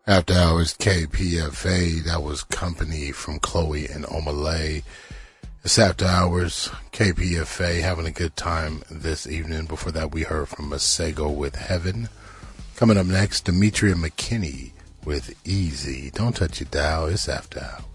After Hours KPFA, that was Company from Chloe and Omalay. It's After Hours KPFA, having a good time this evening. Before that, we heard from Masego with Heaven. Coming up next, Demetria McKinney with Easy. Don't touch your dial, it's After Hours.